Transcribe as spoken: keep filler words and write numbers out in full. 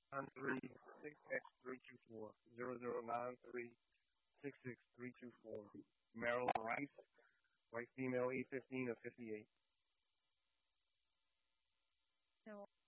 nine three six six three two four. Zero zero nine three six six three two four. Marilyn Rice, white female, eight fifteen of fifty eight.